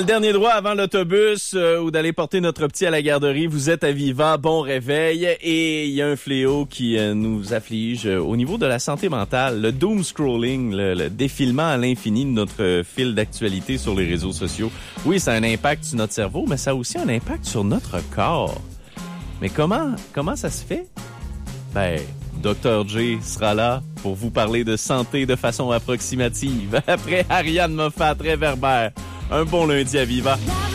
Le dernier droit avant l'autobus ou d'aller porter notre petit à la garderie. Vous êtes à Viva, bon réveil. Et il y a un fléau qui nous afflige au niveau de la santé mentale. Le doom scrolling, le défilement à l'infini de notre fil d'actualité sur les réseaux sociaux. Oui, ça a un impact sur notre cerveau, mais ça a aussi un impact sur notre corps. Mais comment ça se fait? Dr. J sera là pour vous parler de santé de façon approximative. Après Ariane Moffat, réverbère. Un bon lundi à Viva.